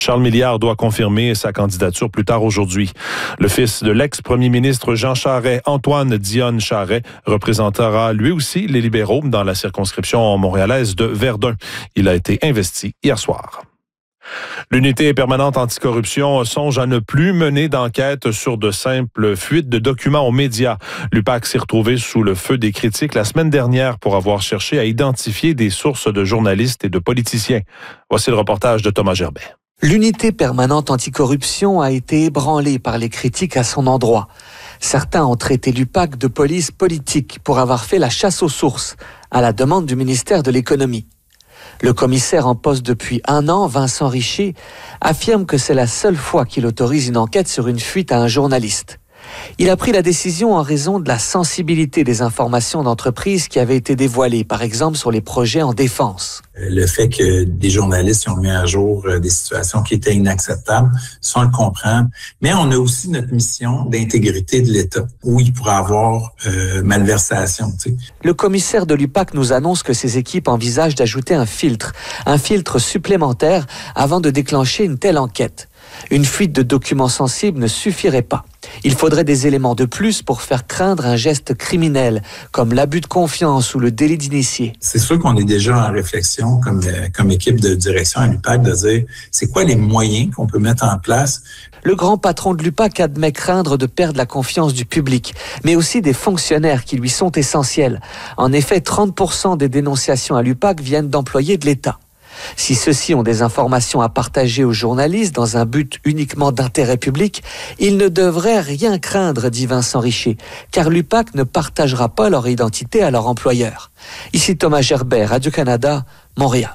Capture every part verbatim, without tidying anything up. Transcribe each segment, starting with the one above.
Charles Milliard doit confirmer sa candidature plus tard aujourd'hui. Le fils de l'ex-premier ministre Jean Charest, Antoine Dionne Charest, représentera lui aussi les libéraux dans la circonscription montréalaise de Verdun. Il a été investi hier soir. L'unité permanente anticorruption songe à ne plus mener d'enquête sur de simples fuites de documents aux médias. L'U P A C s'est retrouvé sous le feu des critiques la semaine dernière pour avoir cherché à identifier des sources de journalistes et de politiciens. Voici le reportage de Thomas Gerbet. L'unité permanente anticorruption a été ébranlée par les critiques à son endroit. Certains ont traité l'U P A C de police politique pour avoir fait la chasse aux sources, à la demande du ministère de l'Économie. Le commissaire en poste depuis un an, Vincent Richer, affirme que c'est la seule fois qu'il autorise une enquête sur une fuite à un journaliste. Il a pris la décision en raison de la sensibilité des informations d'entreprise qui avaient été dévoilées, par exemple sur les projets en défense. Le fait que des journalistes ont mis à jour des situations qui étaient inacceptables, ça on le comprend. Mais on a aussi notre mission d'intégrité de l'État, où il pourrait avoir euh, malversation. Tu sais. Le commissaire de l'U P A C nous annonce que ses équipes envisagent d'ajouter un filtre, un filtre supplémentaire avant de déclencher une telle enquête. Une fuite de documents sensibles ne suffirait pas. Il faudrait des éléments de plus pour faire craindre un geste criminel, comme l'abus de confiance ou le délit d'initié. C'est sûr qu'on est déjà en réflexion, comme, comme équipe de direction à l'U P A C, de dire c'est quoi les moyens qu'on peut mettre en place. Le grand patron de l'U P A C admet craindre de perdre la confiance du public, mais aussi des fonctionnaires qui lui sont essentiels. En effet, trente pour cent des dénonciations à l'U P A C viennent d'employés de l'État. Si ceux-ci ont des informations à partager aux journalistes dans un but uniquement d'intérêt public, ils ne devraient rien craindre, dit Vincent Richer, car l'U P A C ne partagera pas leur identité à leur employeur. Ici Thomas Gerbet, Radio-Canada, Montréal.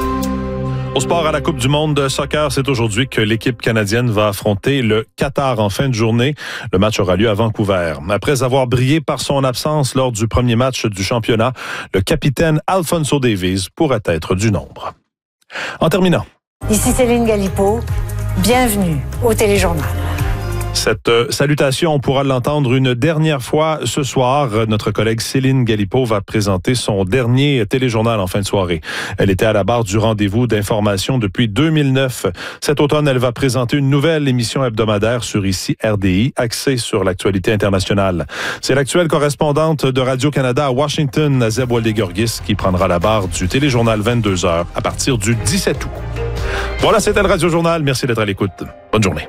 Au sport, à la Coupe du monde de soccer, c'est aujourd'hui que l'équipe canadienne va affronter le Qatar en fin de journée. Le match aura lieu à Vancouver. Après avoir brillé par son absence lors du premier match du championnat, le capitaine Alphonso Davies pourrait être du nombre. En terminant. Ici Céline Galipeau. Bienvenue au Téléjournal. Cette euh, salutation, on pourra l'entendre une dernière fois ce soir. Notre collègue Céline Galipeau va présenter son dernier téléjournal en fin de soirée. Elle était à la barre du rendez-vous d'information depuis deux mille neuf. Cet automne, elle va présenter une nouvelle émission hebdomadaire sur ici R D I, axée sur l'actualité internationale. C'est l'actuelle correspondante de Radio-Canada à Washington, Nazeb Waldegorgis, qui prendra la barre du téléjournal vingt-deux heures à partir du dix-sept août. Voilà, c'était le Radio-Journal. Merci d'être à l'écoute. Bonne journée.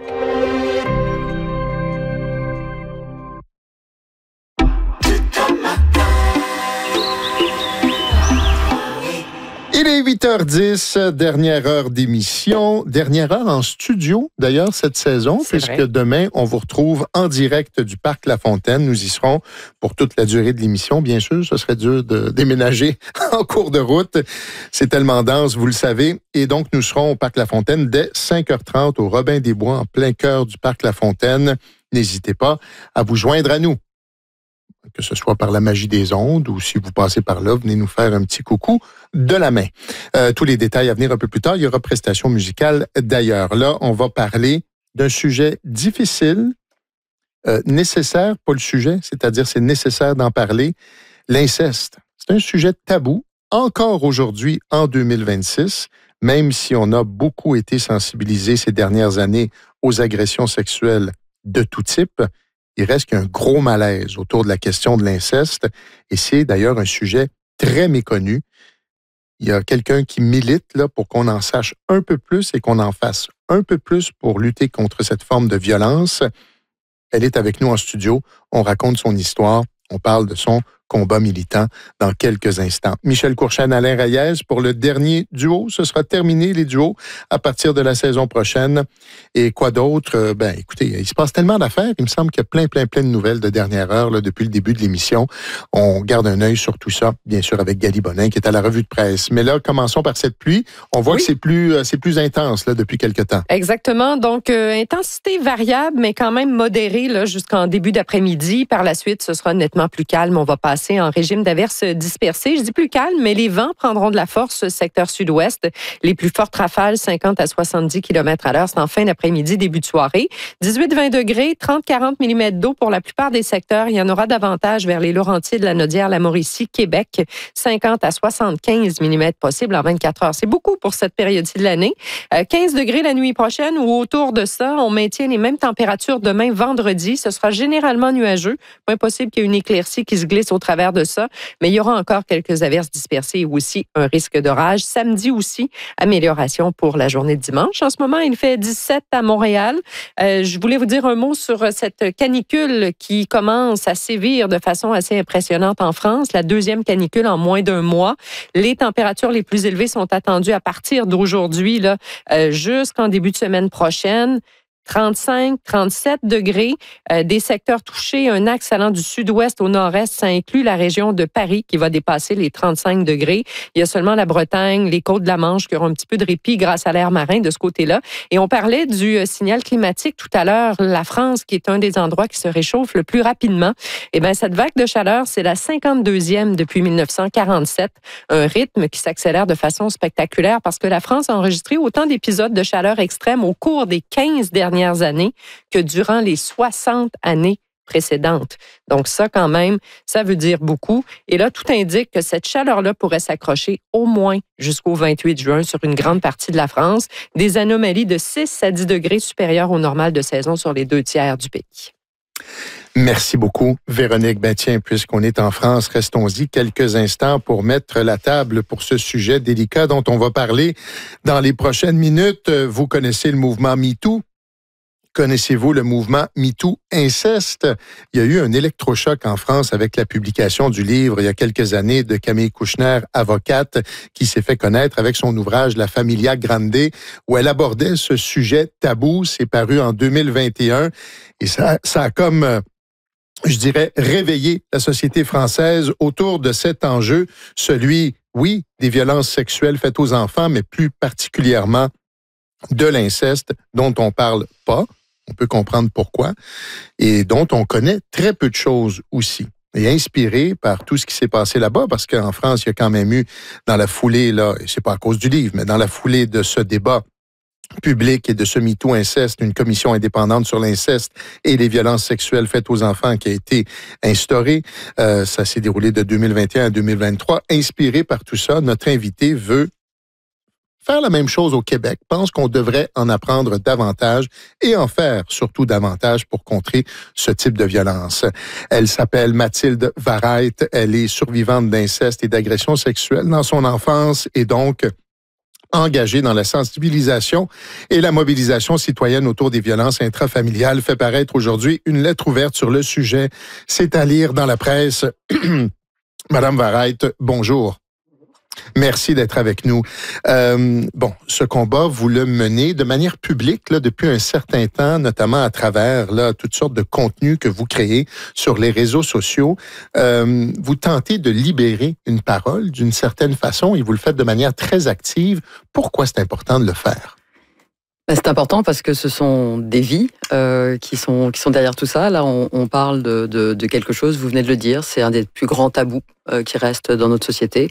Il est huit heures dix, dernière heure d'émission, dernière heure en studio d'ailleurs cette saison, C'est puisque vrai. demain, on vous retrouve en direct du Parc La Fontaine. Nous y serons pour toute la durée de l'émission. Bien sûr, ce serait dur de déménager en cours de route. C'est tellement dense, vous le savez. Et donc, nous serons au Parc La Fontaine dès cinq heures trente au Robin des Bois, en plein cœur du Parc La Fontaine. N'hésitez pas à vous joindre à nous. Que ce soit par la magie des ondes ou si vous passez par là, venez nous faire un petit coucou de la main. Euh, tous les détails à venir un peu plus tard. Il y aura prestation musicale d'ailleurs. Là, on va parler d'un sujet difficile, euh, nécessaire, pas le sujet, c'est-à-dire c'est nécessaire d'en parler, l'inceste. C'est un sujet tabou, encore aujourd'hui, en deux mille vingt-six, même si on a beaucoup été sensibilisés ces dernières années aux agressions sexuelles de tout type. Il reste qu'un gros malaise autour de la question de l'inceste, et c'est d'ailleurs un sujet très méconnu. Il y a quelqu'un qui milite là, pour qu'on en sache un peu plus et qu'on en fasse un peu plus pour lutter contre cette forme de violence. Elle est avec nous en studio, on raconte son histoire, on parle de son combat militant dans quelques instants. Michel Courchaine, Alain Reyes pour le dernier duo. Ce sera terminé, les duos, à partir de la saison prochaine. Et quoi d'autre? Ben, écoutez, il se passe tellement d'affaires. Il me semble qu'il y a plein, plein, plein de nouvelles de dernière heure là, depuis le début de l'émission. On garde un œil sur tout ça, bien sûr, avec Gali Bonin, qui est à la revue de presse. Mais là, commençons par cette pluie. On voit Oui. que c'est plus, euh, c'est plus intense là, depuis quelque temps. Exactement. Donc, euh, intensité variable, mais quand même modérée là, jusqu'en début d'après-midi. Par la suite, ce sera nettement plus calme. On va passer passer en régime d'averses dispersées. Je dis plus calme, mais les vents prendront de la force secteur sud-ouest. Les plus fortes rafales, cinquante à soixante-dix kilomètres à l'heure, c'est en fin d'après-midi, début de soirée. dix-huit à vingt degrés, trente à quarante millimètres d'eau pour la plupart des secteurs. Il y en aura davantage vers les Laurentides, la Naudière, la Mauricie, Québec. cinquante à soixante-quinze millimètres possibles en vingt-quatre heures. C'est beaucoup pour cette période-ci de l'année. Euh, quinze degrés la nuit prochaine ou autour de ça. On maintient les mêmes températures demain, vendredi. Ce sera généralement nuageux. Pas impossible qu'il y ait une éclaircie qui se glisse au travers de ça. Mais il y aura encore quelques averses dispersées et aussi un risque d'orage. Samedi aussi, amélioration pour la journée de dimanche. En ce moment, il fait dix-sept à Montréal. Euh, je voulais vous dire un mot sur cette canicule qui commence à sévir de façon assez impressionnante en France. La deuxième canicule en moins d'un mois. Les températures les plus élevées sont attendues à partir d'aujourd'hui là, euh, jusqu'en début de semaine prochaine. trente-cinq, trente-sept degrés. Euh, des secteurs touchés, un axe allant du sud-ouest au nord-est, ça inclut la région de Paris qui va dépasser les trente-cinq degrés. Il y a seulement la Bretagne, les côtes de la Manche qui auront un petit peu de répit grâce à l'air marin de ce côté-là. Et on parlait du euh, signal climatique tout à l'heure. La France, qui est un des endroits qui se réchauffe le plus rapidement. Eh bien, cette vague de chaleur, c'est la cinquante-deuxième depuis mille neuf cent quarante-sept. Un rythme qui s'accélère de façon spectaculaire parce que la France a enregistré autant d'épisodes de chaleur extrême au cours des quinze dernières années que durant les soixante années précédentes. Donc ça, quand même, ça veut dire beaucoup. Et là, tout indique que cette chaleur-là pourrait s'accrocher au moins jusqu'au vingt-huit juin sur une grande partie de la France. Des anomalies de six à dix degrés supérieures au normal de saison sur les deux tiers du pays. Merci beaucoup, Véronique. Ben tiens, puisqu'on est en France, restons-y quelques instants pour mettre la table pour ce sujet délicat dont on va parler dans les prochaines minutes. Vous connaissez le mouvement MeToo. Connaissez-vous le mouvement MeToo Inceste? Il y a eu un électrochoc en France avec la publication du livre il y a quelques années de Camille Kouchner, avocate, qui s'est fait connaître avec son ouvrage La Familia Grande, où elle abordait ce sujet tabou. C'est paru en deux mille vingt et un et ça, ça a comme, je dirais, réveillé la société française autour de cet enjeu, celui, oui, des violences sexuelles faites aux enfants, mais plus particulièrement de l'inceste dont on parle pas. On peut comprendre pourquoi, et dont on connaît très peu de choses aussi. Et inspiré par tout ce qui s'est passé là-bas, parce qu'en France, il y a quand même eu, dans la foulée, là, et c'est pas à cause du livre, mais dans la foulée de ce débat public et de ce MeToo Inceste, une commission indépendante sur l'inceste et les violences sexuelles faites aux enfants qui a été instaurée. Euh, ça s'est déroulé de deux mille vingt et un à deux mille vingt-trois. Inspiré par tout ça, notre invité veut faire la même chose au Québec, pense qu'on devrait en apprendre davantage et en faire surtout davantage pour contrer ce type de violence. Elle s'appelle Mathilde Varreit, elle est survivante d'inceste et d'agression sexuelle dans son enfance et donc engagée dans la sensibilisation et la mobilisation citoyenne autour des violences intrafamiliales, fait paraître aujourd'hui une lettre ouverte sur le sujet. C'est à lire dans la presse. Madame Varreit, bonjour. Merci d'être avec nous. Euh, bon, ce combat, vous le menez de manière publique là, depuis un certain temps, notamment à travers là, toutes sortes de contenus que vous créez sur les réseaux sociaux. Euh, vous tentez de libérer une parole d'une certaine façon et vous le faites de manière très active. Pourquoi c'est important de le faire? C'est important parce que ce sont des vies euh, qui sont qui sont derrière tout ça. Là, on, on parle de, de, de quelque chose, vous venez de le dire, c'est un des plus grands tabous euh, qui reste dans notre société.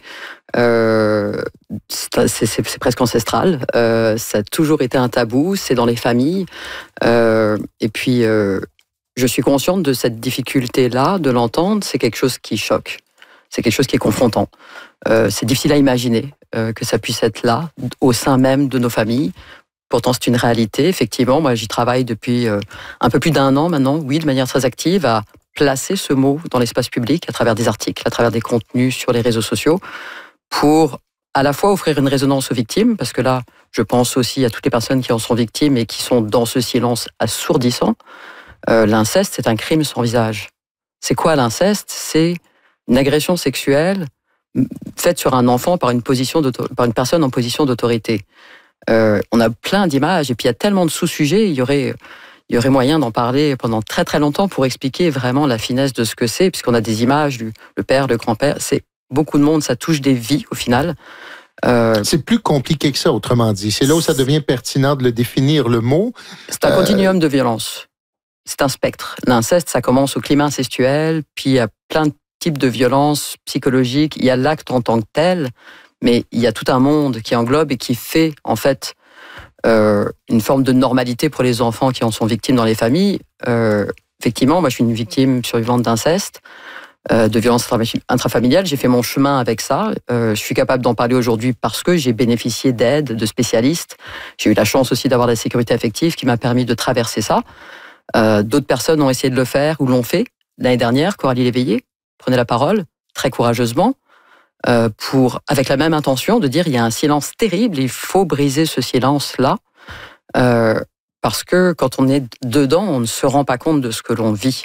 Euh, c'est, c'est, c'est presque ancestral. Euh, ça a toujours été un tabou, c'est dans les familles. Euh, et puis, euh, je suis consciente de cette difficulté-là, de l'entendre. C'est quelque chose qui choque. C'est quelque chose qui est confrontant. Euh, c'est difficile à imaginer euh, que ça puisse être là, au sein même de nos familles. Pourtant, c'est une réalité. Effectivement, moi, j'y travaille depuis euh, un peu plus d'un an maintenant, oui, de manière très active, à placer ce mot dans l'espace public à travers des articles, à travers des contenus sur les réseaux sociaux, pour à la fois offrir une résonance aux victimes, parce que là, je pense aussi à toutes les personnes qui en sont victimes et qui sont dans ce silence assourdissant. Euh, l'inceste, c'est un crime sans visage. C'est quoi l'inceste? C'est une agression sexuelle faite sur un enfant par une, position par une personne en position d'autorité. Euh, on a plein d'images et puis il y a tellement de sous-sujets, il y aurait, il y aurait moyen d'en parler pendant très très longtemps pour expliquer vraiment la finesse de ce que c'est, puisqu'on a des images du le père, le grand-père, c'est beaucoup de monde, ça touche des vies au final. Euh, c'est plus compliqué que ça, autrement dit. C'est là où ça devient pertinent de le définir, le mot. C'est un euh... continuum de violence. C'est un spectre. L'inceste, ça commence au climat incestuel, puis il y a plein de type de violence psychologique, il y a l'acte en tant que tel, mais il y a tout un monde qui englobe et qui fait en fait euh, une forme de normalité pour les enfants qui en sont victimes dans les familles. Euh, effectivement, moi je suis une victime survivante d'inceste, euh, de violence intrafamiliale. J'ai fait mon chemin avec ça. Euh, je suis capable d'en parler aujourd'hui parce que j'ai bénéficié d'aide, de spécialistes. J'ai eu la chance aussi d'avoir la sécurité affective qui m'a permis de traverser ça. Euh, d'autres personnes ont essayé de le faire ou l'ont fait. L'année dernière, Coralie Léveillé prenait la parole très courageusement euh, pour, avec la même intention de dire il y a un silence terrible, il faut briser ce silence-là euh, parce que quand on est dedans, on ne se rend pas compte de ce que l'on vit.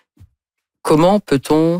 Comment peut-on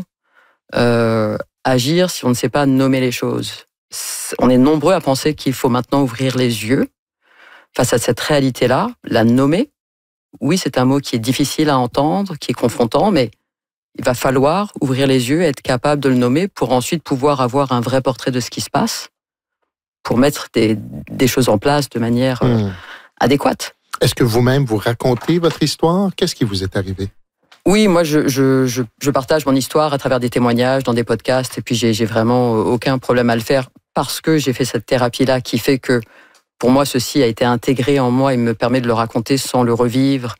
euh, agir si on ne sait pas nommer les choses? On est nombreux à penser qu'il faut maintenant ouvrir les yeux face à cette réalité-là, la nommer. Oui, c'est un mot qui est difficile à entendre, qui est confrontant, mais il va falloir ouvrir les yeux, être capable de le nommer pour ensuite pouvoir avoir un vrai portrait de ce qui se passe, pour mettre des, des choses en place de manière mmh. adéquate. Est-ce que vous-même, vous racontez votre histoire? Qu'est-ce qui vous est arrivé? Oui, moi, je, je, je, je partage mon histoire à travers des témoignages, dans des podcasts, et puis j'ai, j'ai vraiment aucun problème à le faire parce que j'ai fait cette thérapie-là qui fait que pour moi, ceci a été intégré en moi et me permet de le raconter sans le revivre,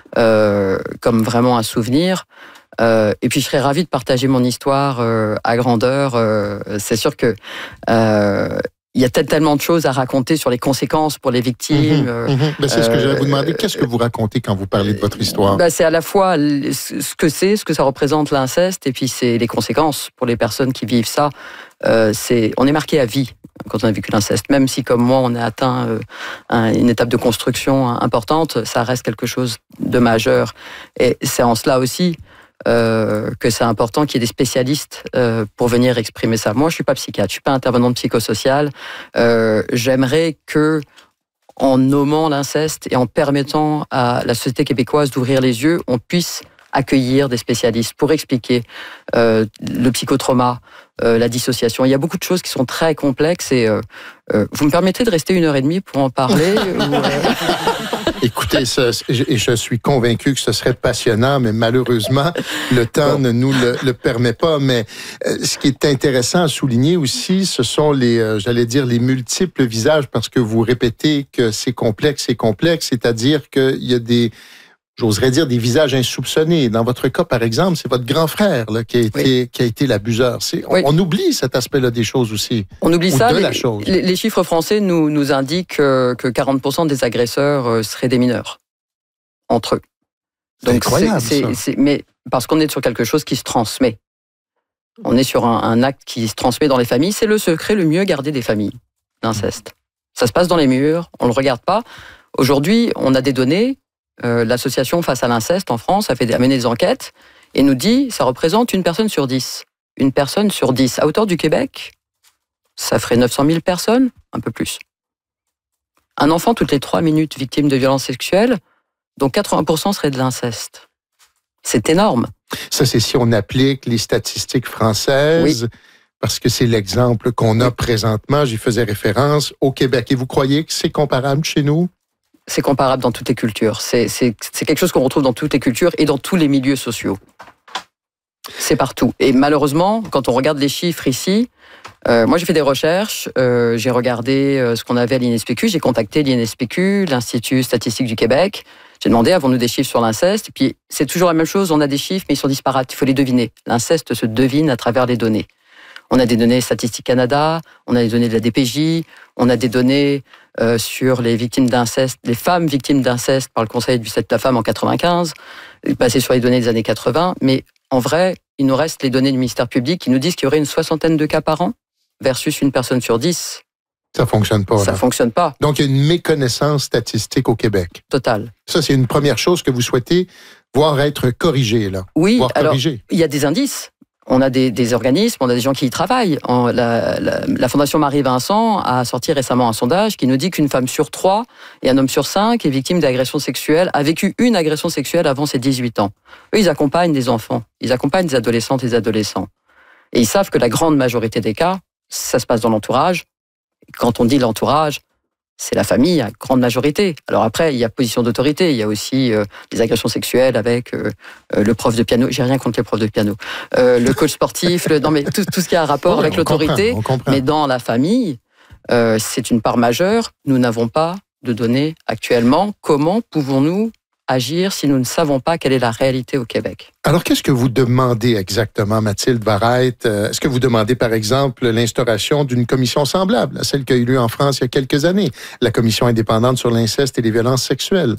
euh, comme vraiment un souvenir. Euh, et puis, je serais ravie de partager mon histoire euh, à grandeur. Euh, c'est sûr que euh, il y a tellement de choses à raconter sur les conséquences pour les victimes. Mmh, mmh. Ben, c'est ce que j'allais vous demander. Qu'est-ce que vous racontez quand vous parlez de votre histoire? Ben, c'est à la fois ce que c'est, ce que ça représente l'inceste, et puis c'est les conséquences pour les personnes qui vivent ça. Euh, c'est, on est marqué à vie quand on a vécu l'inceste. Même si, comme moi, on a atteint euh, un, une étape de construction importante, ça reste quelque chose de majeur. Et c'est en cela aussi euh, que c'est important qu'il y ait des spécialistes euh, pour venir exprimer ça. Moi, je suis pas psychiatre, je suis pas intervenante psychosociale. Euh, j'aimerais que, en nommant l'inceste et en permettant à la société québécoise d'ouvrir les yeux, on puisse accueillir des spécialistes pour expliquer euh, le psychotrauma, euh, la dissociation. Il y a beaucoup de choses qui sont très complexes et euh, euh, vous me permettez de rester une heure et demie pour en parler ou, euh... Écoutez, ça, et je suis convaincu que ce serait passionnant, mais malheureusement, le temps bon. ne nous le, le permet pas. Mais euh, ce qui est intéressant à souligner aussi, ce sont les, euh, j'allais dire, les multiples visages, parce que vous répétez que c'est complexe, c'est complexe, c'est-à-dire qu'il y a des, j'oserais dire, des visages insoupçonnés. Dans votre cas, par exemple, c'est votre grand frère là, qui a été, oui. qui a été l'abuseur. C'est, on, oui. on oublie cet aspect-là des choses aussi. On oublie ça. De les, la chose. Les, les chiffres français nous, nous indiquent que, que quarante pour cent des agresseurs seraient des mineurs, entre eux. Donc, c'est incroyable, c'est, ça. C'est, c'est, mais parce qu'on est sur quelque chose qui se transmet. On est sur un, un acte qui se transmet dans les familles. C'est le secret le mieux gardé des familles, l'inceste. Ça se passe dans les murs, on ne le regarde pas. Aujourd'hui, on a des données. Euh, l'association Face à l'inceste en France a fait a mené des enquêtes et nous dit ça représente une personne sur dix. Une personne sur dix. À hauteur du Québec, ça ferait neuf cent mille personnes, un peu plus. Un enfant toutes les trois minutes victime de violences sexuelles, dont quatre-vingts pour cent serait de l'inceste. C'est énorme. Ça, c'est si on applique les statistiques françaises, oui. Parce que c'est l'exemple qu'on a oui. présentement. J'y faisais référence au Québec. Et vous croyez que c'est comparable chez nous? C'est comparable dans toutes les cultures. C'est, c'est, c'est quelque chose qu'on retrouve dans toutes les cultures et dans tous les milieux sociaux. C'est partout. Et malheureusement, quand on regarde les chiffres ici, euh, moi j'ai fait des recherches, euh, j'ai regardé euh, ce qu'on avait à l'I N S P Q, j'ai contacté l'I N S P Q, l'Institut statistique du Québec, j'ai demandé avons-nous des chiffres sur l'inceste, et puis c'est toujours la même chose, on a des chiffres mais ils sont disparates, il faut les deviner. L'inceste se devine à travers les données. On a des données Statistique Canada, on a des données de la D P J, on a des données euh, sur les victimes d'inceste, les femmes victimes d'inceste par le Conseil du statut de la femme en quatre-vingt-quinze, basé sur les données des années quatre-vingts. Mais en vrai, il nous reste les données du ministère public qui nous disent qu'il y aurait une soixantaine de cas par an versus une personne sur dix. Ça fonctionne pas. Ça là. fonctionne pas. Donc, il y a une méconnaissance statistique au Québec. Total. Ça, c'est une première chose que vous souhaitez voir être corrigée, là. Oui, voir alors, corrigée. Il y a des indices. On a des, des organismes, on a des gens qui y travaillent. En, la, la, la Fondation Marie-Vincent a sorti récemment un sondage qui nous dit qu'une femme sur trois et un homme sur cinq est victime d'agression sexuelle, a vécu une agression sexuelle avant ses dix-huit ans. Eux, ils accompagnent des enfants, ils accompagnent des adolescentes et des adolescents. Et ils savent que la grande majorité des cas, ça se passe dans l'entourage. Quand on dit l'entourage, c'est la famille à grande majorité. Alors après, il y a position d'autorité, il y a aussi euh, des agressions sexuelles avec euh, le prof de piano. J'ai rien contre les profs de piano. Euh, le coach sportif, le, non mais tout, tout ce qui a un rapport ouais, avec l'autorité. Comprend, comprend. Mais dans la famille, euh, c'est une part majeure. Nous n'avons pas de données actuellement. Comment pouvons-nous agir si nous ne savons pas quelle est la réalité au Québec? Alors, qu'est-ce que vous demandez exactement, Mathilde Varette? Est-ce que vous demandez, par exemple, l'instauration d'une commission semblable à celle qui a eu lieu en France il y a quelques années, la commission indépendante sur l'inceste et les violences sexuelles?